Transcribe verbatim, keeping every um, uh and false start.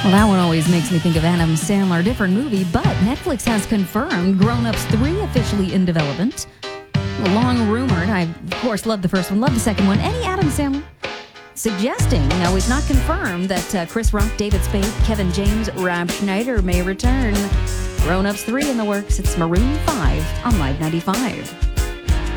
Well, that one always makes me think of Adam Sandler. Different movie, but Netflix has confirmed Grown Ups three officially in development. Long rumored. I, of course, love the first one, love the second one. Any Adam Sandler? Suggesting, now it's not confirmed, that uh, Chris Rock, David Spade, Kevin James, Rob Schneider may return. Grown Ups three in the works. It's Maroon five on Live ninety-five.